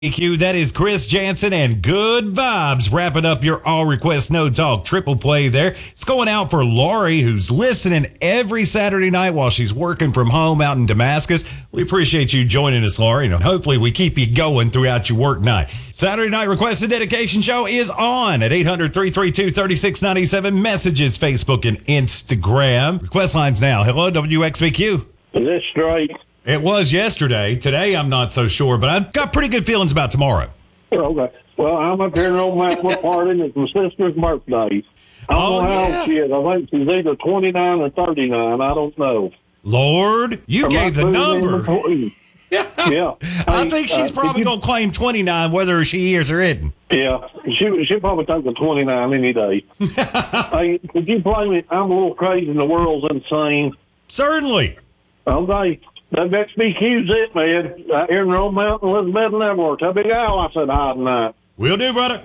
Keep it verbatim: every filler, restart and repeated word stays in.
Thank you. That is Chris Jansen and Good Vibes wrapping up your All Request No Talk triple play there. It's going out for Lori, who's listening every Saturday night while she's working from home out in Damascus. We appreciate you joining us, Lori, and hopefully we keep you going throughout your work night. Saturday Night Request and Dedication Show is on at eight hundred, three three two, three six nine seven. Messages, Facebook, and Instagram. Request lines now. Hello, W X V Q. Is this straight? It was yesterday. Today, I'm not so sure, but I've got pretty good feelings about tomorrow. Okay. Well, I'm up here in Old Mountain party. It's my sister's birthday. I don't Oh, know how yeah. old she is. I think she's either twenty-nine or thirty-nine. I don't know. Lord, you Or gave the might put it in number. the- Yeah. I Hey, think she's uh, probably could going to claim twenty-nine, whether she hears or isn't. you- Yeah. She, she'll probably take the twenty-nine any day. Hey, could you play me? I'm a little crazy and the world's insane. Certainly. Okay. W X B Q's it, man. Out here in Old Mountain, Elizabeth and Everett. Tell Big Al I said hi tonight. Will do, brother.